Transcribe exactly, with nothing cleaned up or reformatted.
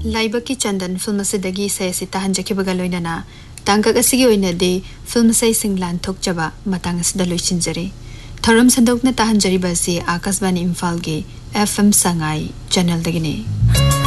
लाइबकी चंदन film असिदगी से सिता हंजखिबगा लोइनना तांगक असिगी ओइनदे film से सिंगलान थोकचबा मतंग असिदा लोइसिनजरे थरम संदोकना ताहंजरिबा से आकाशवाणी इम्फाल के एफएम संगाई चैनल दगिने।